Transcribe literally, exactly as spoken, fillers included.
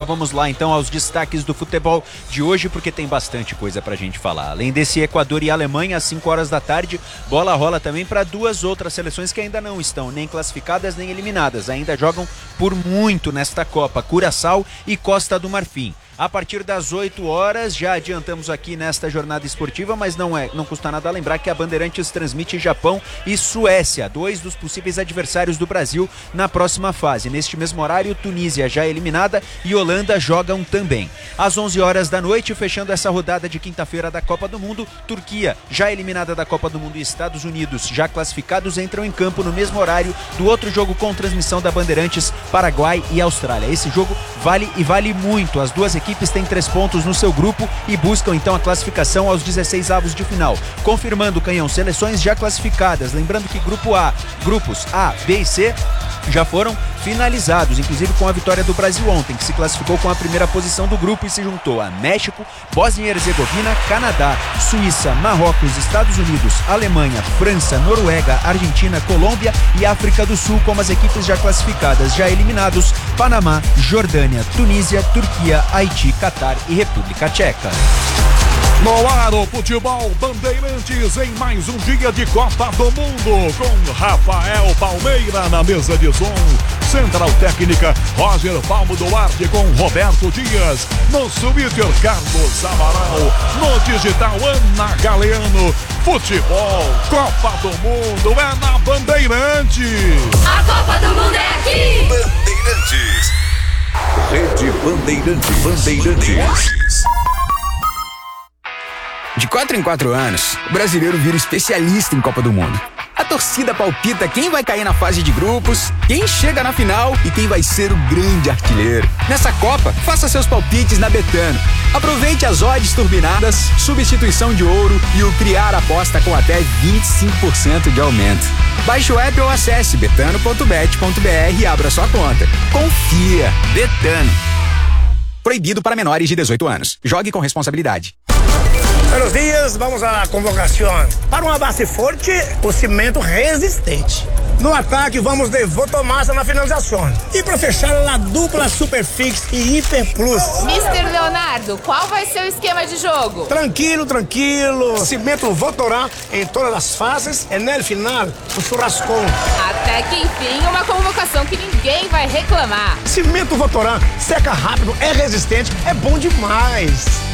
vamos lá então aos destaques do futebol de hoje, porque tem bastante coisa pra gente falar. Além desse Equador e Alemanha, às cinco horas da tarde, bola rola também para duas outras seleções que ainda não estão nem classificadas nem eliminadas, ainda jogam por muito nesta Copa, Curaçao e Costa do Marfim. A partir das oito horas, já adiantamos aqui nesta jornada esportiva, mas não é, não custa nada lembrar que a Bandeirantes transmite Japão e Suécia, dois dos possíveis adversários do Brasil na próxima fase. Neste mesmo horário, Tunísia já eliminada e Holanda jogam também. Às onze horas da noite, fechando essa rodada de quinta-feira da Copa do Mundo, Turquia, já eliminada da Copa do Mundo, e Estados Unidos, já classificados, entram em campo no mesmo horário do outro jogo com transmissão da Bandeirantes, Paraguai e Austrália. Esse jogo vale e vale muito. As duas equipes equipes têm três pontos no seu grupo e buscam então a classificação aos dezesseis avos de final. Confirmando o canhão, seleções já classificadas. Lembrando que grupo A, grupos A, B e C já foram finalizados, inclusive com a vitória do Brasil ontem, que se classificou com a primeira posição do grupo e se juntou a México, Bósnia e Herzegovina, Canadá, Suíça, Marrocos, Estados Unidos, Alemanha, França, Noruega, Argentina, Colômbia e África do Sul como as equipes já classificadas. Já eliminados, Panamá, Jordânia, Tunísia, Turquia, Haiti, Catar e República Tcheca. No ar o futebol Bandeirantes em mais um dia de Copa do Mundo, com Rafael Palmeira na mesa de som, Central Técnica Roger Palmo Duarte com Roberto Dias, no Twitter Carlos Amaral, no digital Ana Galeano. Futebol, Copa do Mundo é na Bandeirantes. A Copa do Mundo é aqui. Bandeirantes. Rede Bandeirantes. Bandeirantes. De quatro em quatro anos, o brasileiro vira especialista em Copa do Mundo. A torcida palpita quem vai cair na fase de grupos, quem chega na final e quem vai ser o grande artilheiro. Nessa Copa, faça seus palpites na Betano. Aproveite as odds turbinadas, substituição de ouro e o criar aposta com até vinte e cinco por cento de aumento. Baixe o app ou acesse betano ponto bet ponto br e abra sua conta. Confia. Betano. Proibido para menores de dezoito anos. Jogue com responsabilidade. Buenos dias, vamos à convocação. Para uma base forte, o cimento resistente. No ataque, vamos de Votomassa na finalização. E para fechar, a dupla Superfix e Hiper Plus. mister Leonardo, qual vai ser o esquema de jogo? Tranquilo, tranquilo. Cimento Votorá em todas as fases e no final, o churrascão. Até que enfim, uma convocação que ninguém vai reclamar. Cimento Votorá seca rápido, é resistente, é bom demais.